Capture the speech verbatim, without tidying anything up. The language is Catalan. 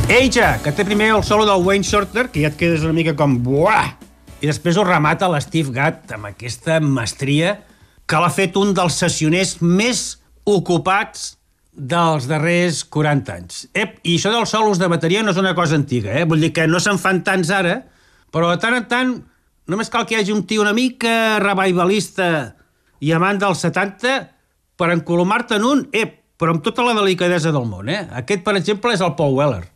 Eija, que té primer el solo del Wayne Shorter, que ja et quedes una mica com... Buah! I després ho remata l'Steve Gadd amb aquesta mestria que l'ha fet un dels sessioners més ocupats dels darrers quaranta anys. Ep, i això dels solos de bateria no és una cosa antiga, eh? Vull dir que no se'n fan tants ara, però de tant en tant només cal que hi hagi un tio una mica revivalista i amant dels setanta per encolomar-te en un, ep, però amb tota la delicadesa del món, eh? Aquest, per exemple, és el Paul Weller.